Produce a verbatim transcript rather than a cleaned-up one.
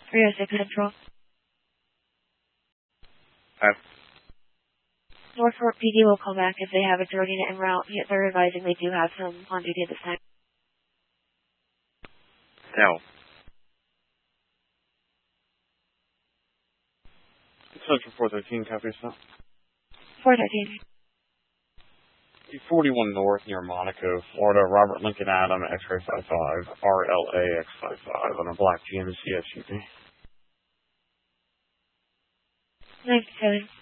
three oh six Central. Uh, Norfolk P D will call back if they have a dirty en route. Yet they're advising they do have some on duty at this time. no. Central four thirteen, copy yourself. four thirteen. forty-one North near Monaco, Florida, Robert Lincoln Adam, X-ray five five, R L A X five five on a black G M C S U V. ninety-seven.